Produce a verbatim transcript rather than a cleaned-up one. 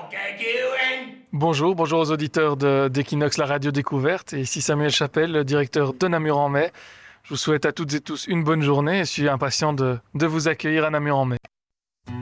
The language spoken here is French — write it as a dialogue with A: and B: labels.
A: Bonjour, bonjour aux auditeurs de, d'Equinox, la radio découverte. Et ici Samuel Chapelle, le directeur de Namur-en-Mai. Je vous souhaite à toutes et tous une bonne journée et je suis impatient de, de vous accueillir à Namur-en-Mai.